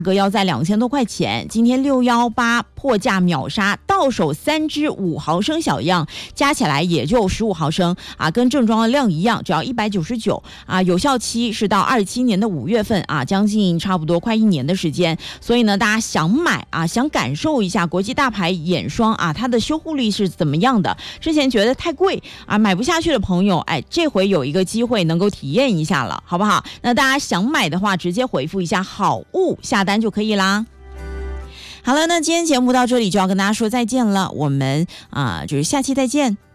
个要在2000多块钱，今天618破价秒杀，到手3支5毫升小样，加起来也就15毫升啊，跟正装的量一样，只要199啊，有效期是到27年的5月份啊，将近差不多快1年的时间。所以呢，大家想买啊，想感受一下国际大牌眼霜啊，它的修护力是怎么样的？之前觉得太贵啊，买不下去的朋友，哎，这回有一个机会能够体验一下了，好不好？那大家想买的话，直接回复一下好物下单就可以啦。好了，那今天节目到这里就要跟大家说再见了，我们就是下期再见。